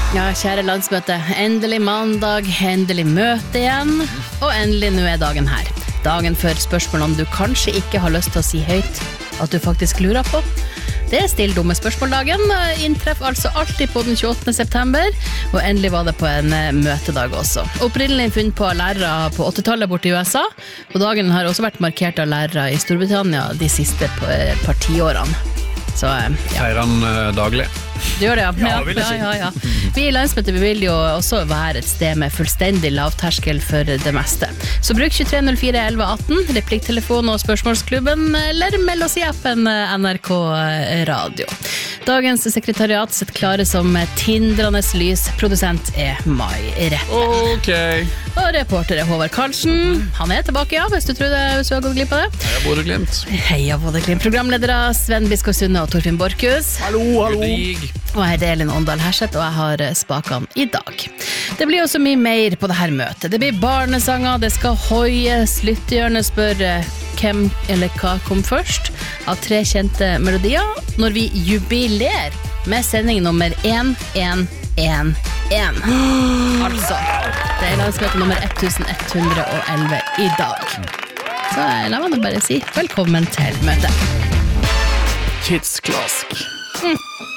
Ja, kjære landsmøte, endelig mandag, endelig møte igjen, og endelig nå dagen her. Dagen før spørsmålene du kanskje ikke har lyst til å si høyt, at du faktisk lurer på. Det Still dumme spørsmåldagen, inntreffer altså alltid på den 28. september, og endelig var det på en møtedag også. Opprinnelig funnet på lærere på 80-tallet borte i USA, og dagen har også vært markert av lærere i Storbritannia de siste par tiårene. Så, ja. Feirer han daglig? Det gjør det, ja. Vil jeg si. Ja. Vi i landsmøtet vi vil jo også være et sted med fullstendig lavterskel for det meste. Så bruk 2304 1118, replikktelefon og spørsmålsklubben, eller meld oss i appen NRK Radio. Dagens sekretariat sitter klare som tindrende lys. Produsent Mai Rett. Ok. Og reporter Håvard Karlsen. Han tilbake, ja, hvis du tror det, hvis du har gått glipp av det. Heia Bodø-Glimt. Heia Bodø-Glimt. Programledere Sven Biskår Sunde og Torfinn Borchhus. Hallo. Og jeg heter Elin Åndal Herseth, og jeg har spakene i dag. Det blir også mye mer på dette møtet. Det blir barnesanger, det skal hoies, lyttehjørnet spør hvem eller hva kom først av 3 kjente melodier, når vi jubilerer med sending nummer 1111. Altså, det landsmøte nummer 1111 i dag. Så la meg bare si velkommen til møtet. Kids Classic.